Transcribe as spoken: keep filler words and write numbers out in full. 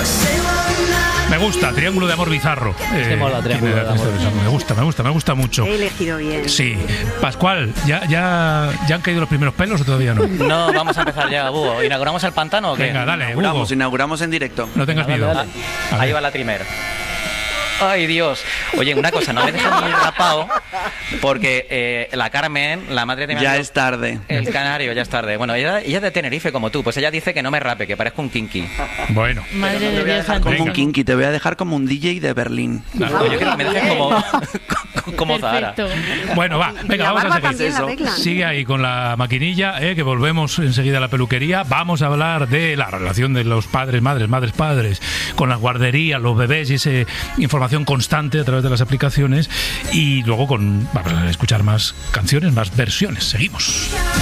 Me gusta, Triángulo de Amor Bizarro. Este Eh, mola, Triángulo tiene- de Amor. Me gusta, me gusta, me gusta mucho. He elegido bien. Sí. Pascual, ¿ya, ya, ¿ya han caído los primeros pelos o todavía no? No, vamos a empezar ya, Búho. ¿Inauguramos el pantano o qué? Venga, dale, Hugo. Inauguramos, inauguramos en directo. No tengas Dale, miedo. dale. A Ahí ver. va la primera. Ay, Dios. Oye, una cosa, no me dejes muy rapado porque eh, la Carmen, la madre de mi Ya amigo, es tarde. el canario, ya es tarde. Bueno, ella, ella es de Tenerife como tú, pues ella dice que no me rape, que parezco un kinky. Bueno. Madre de Dios Como santísimo. un kinky, te voy a dejar como un D J de Berlín. No, yo quiero que me dejes como, como Zahara. Perfecto. Bueno, va, Y venga, la vamos barba a seguir. también la Eso. arreglan. Sigue ahí con la maquinilla, eh, que volvemos enseguida a la peluquería. Vamos a hablar de la relación de los padres, madres, madres, padres, con las guarderías, los bebés y esa información constante a través de las aplicaciones. Y luego con, vamos a escuchar más canciones, más versiones. Seguimos.